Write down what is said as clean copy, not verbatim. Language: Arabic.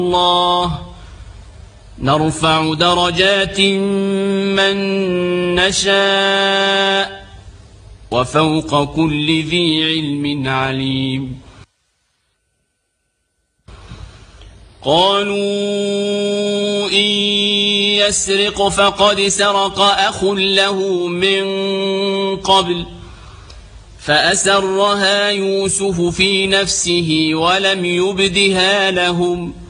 الله نرفع درجات من نشاء وفوق كل ذي علم عليم. قالوا إن يسرق فقد سرق أخ له من قبل فأسرها يوسف في نفسه ولم يبدها لهم